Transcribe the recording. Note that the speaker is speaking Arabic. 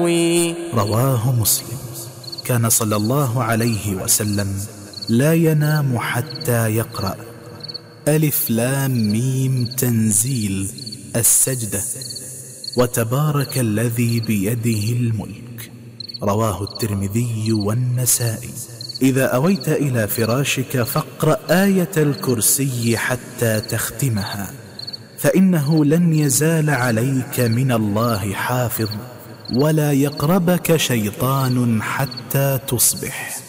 رواه مسلم. كان صلى الله عليه وسلم لا ينام حتى يقرأ ألف لام ميم تنزيل السجدة وتبارك الذي بيده الملك. رواه الترمذي والنسائي. إذا أويت إلى فراشك فاقرأ آية الكرسي حتى تختمها، فإنه لن يزال عليك من الله حافظ، ولا يقربك شيطان حتى تصبح.